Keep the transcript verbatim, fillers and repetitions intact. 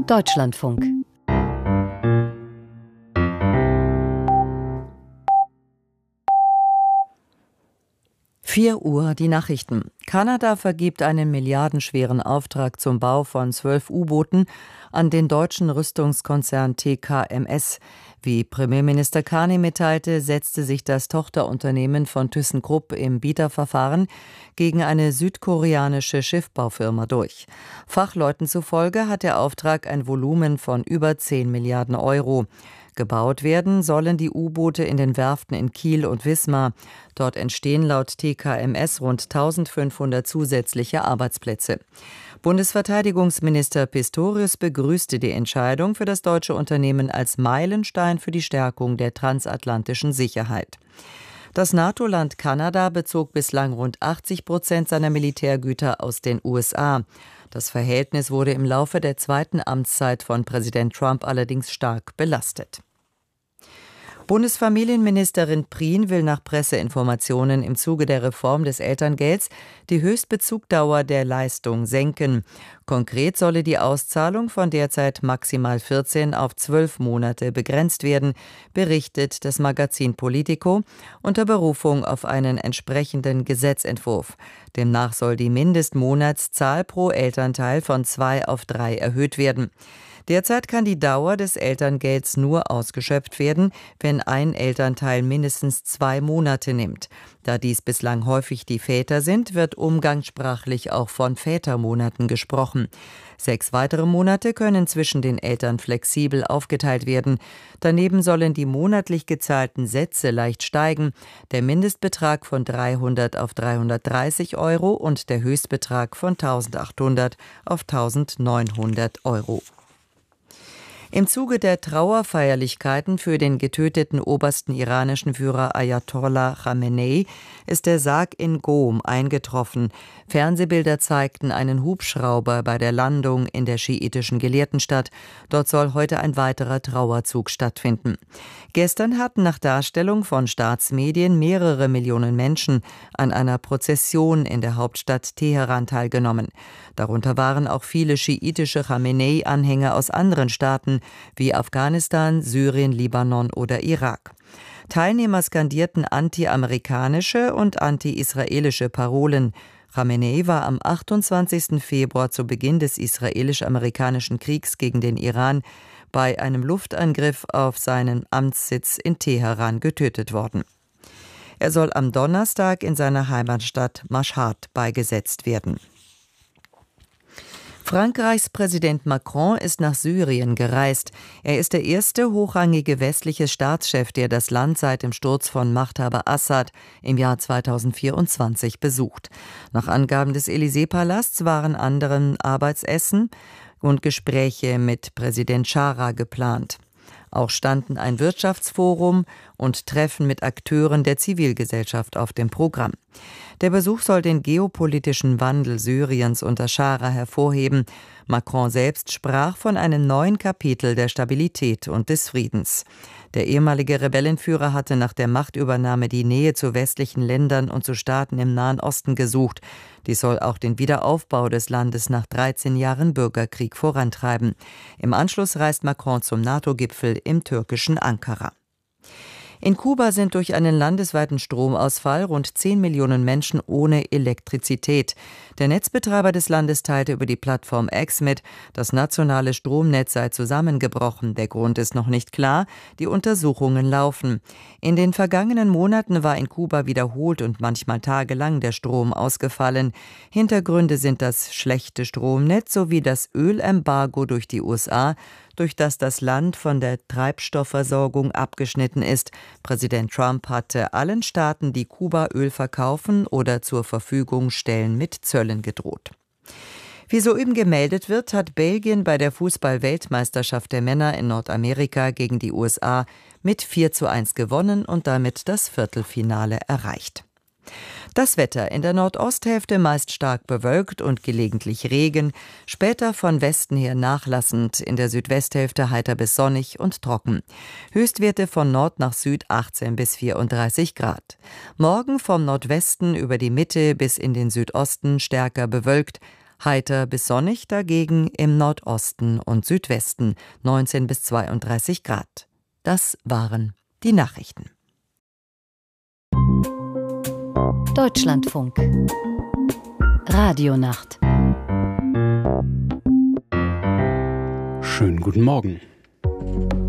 Deutschlandfunk. vier Uhr, die Nachrichten. Kanada vergibt einen milliardenschweren Auftrag zum Bau von zwölf U-Booten an den deutschen Rüstungskonzern T K M S. Wie Premierminister Carney mitteilte, setzte sich das Tochterunternehmen von ThyssenKrupp im Bieterverfahren gegen eine südkoreanische Schiffbaufirma durch. Fachleuten zufolge hat der Auftrag ein Volumen von über zehn Milliarden Euro. Gebaut werden sollen die U-Boote in den Werften in Kiel und Wismar. Dort entstehen laut T K M S rund eintausendfünfhundert zusätzliche Arbeitsplätze. Bundesverteidigungsminister Pistorius begrüßte die Entscheidung für das deutsche Unternehmen als Meilenstein für die Stärkung der transatlantischen Sicherheit. Das NATO-Land Kanada bezog bislang rund achtzig Prozent seiner Militärgüter aus den U S A. Das Verhältnis wurde im Laufe der zweiten Amtszeit von Präsident Trump allerdings stark belastet. Bundesfamilienministerin Prien will nach Presseinformationen im Zuge der Reform des Elterngelds die Höchstbezugdauer der Leistung senken. Konkret solle die Auszahlung von derzeit maximal vierzehn auf zwölf Monate begrenzt werden, berichtet das Magazin Politico unter Berufung auf einen entsprechenden Gesetzentwurf. Demnach soll die Mindestmonatszahl pro Elternteil von zwei auf drei erhöht werden. Derzeit kann die Dauer des Elterngelds nur ausgeschöpft werden, wenn ein Elternteil mindestens zwei Monate nimmt. Da dies bislang häufig die Väter sind, wird umgangssprachlich auch von Vätermonaten gesprochen. Sechs weitere Monate können zwischen den Eltern flexibel aufgeteilt werden. Daneben sollen die monatlich gezahlten Sätze leicht steigen, der Mindestbetrag von dreihundert auf dreihundertdreißig Euro und der Höchstbetrag von eintausendachthundert auf eintausendneunhundert Euro. Im Zuge der Trauerfeierlichkeiten für den getöteten obersten iranischen Führer Ayatollah Khamenei ist der Sarg in Qom eingetroffen. Fernsehbilder zeigten einen Hubschrauber bei der Landung in der schiitischen Gelehrtenstadt. Dort soll heute ein weiterer Trauerzug stattfinden. Gestern hatten nach Darstellung von Staatsmedien mehrere Millionen Menschen an einer Prozession in der Hauptstadt Teheran teilgenommen. Darunter waren auch viele schiitische Khamenei-Anhänger aus anderen Staaten wie Afghanistan, Syrien, Libanon oder Irak. Teilnehmer skandierten anti-amerikanische und anti-israelische Parolen. Khamenei war am achtundzwanzigsten Februar zu Beginn des israelisch-amerikanischen Kriegs gegen den Iran bei einem Luftangriff auf seinen Amtssitz in Teheran getötet worden. Er soll am Donnerstag in seiner Heimatstadt Mashhad beigesetzt werden. Frankreichs Präsident Macron ist nach Syrien gereist. Er ist der erste hochrangige westliche Staatschef, der das Land seit dem Sturz von Machthaber Assad im Jahr zweitausendvierundzwanzig besucht. Nach Angaben des Élysée-Palasts waren anderen Arbeitsessen und Gespräche mit Präsident Chara geplant. Auch standen ein Wirtschaftsforum und Treffen mit Akteuren der Zivilgesellschaft auf dem Programm. Der Besuch soll den geopolitischen Wandel Syriens unter Chara hervorheben. Macron selbst sprach von einem neuen Kapitel der Stabilität und des Friedens. Der ehemalige Rebellenführer hatte nach der Machtübernahme die Nähe zu westlichen Ländern und zu Staaten im Nahen Osten gesucht. Dies soll auch den Wiederaufbau des Landes nach dreizehn Jahren Bürgerkrieg vorantreiben. Im Anschluss reist Macron zum NATO-Gipfel im türkischen Ankara. In Kuba sind durch einen landesweiten Stromausfall rund zehn Millionen Menschen ohne Elektrizität. Der Netzbetreiber des Landes teilte über die Plattform X mit, das nationale Stromnetz sei zusammengebrochen. Der Grund ist noch nicht klar, die Untersuchungen laufen. In den vergangenen Monaten war in Kuba wiederholt und manchmal tagelang der Strom ausgefallen. Hintergründe sind das schlechte Stromnetz sowie das Ölembargo durch die U S A, durch das das Land von der Treibstoffversorgung abgeschnitten ist. Präsident Trump hatte allen Staaten, die Kuba Öl verkaufen oder zur Verfügung stellen, mit Zöllen gedroht. Wie soeben gemeldet wird, hat Belgien bei der Fußball-Weltmeisterschaft der Männer in Nordamerika gegen die U S A mit vier zu eins gewonnen und damit das Viertelfinale erreicht. Das Wetter: in der Nordosthälfte meist stark bewölkt und gelegentlich Regen, später von Westen her nachlassend, in der Südwesthälfte heiter bis sonnig und trocken. Höchstwerte von Nord nach Süd achtzehn bis vierunddreißig Grad. Morgen vom Nordwesten über die Mitte bis in den Südosten stärker bewölkt, Heiter bis sonnig dagegen im Nordosten und Südwesten, neunzehn bis zweiunddreißig Grad. Das waren die Nachrichten. Deutschlandfunk Radionacht. Schönen guten Morgen.